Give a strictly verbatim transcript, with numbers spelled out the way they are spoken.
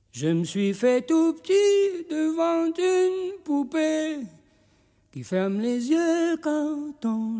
Je me suis fait tout petit devant une poupée qui ferme les yeux quand on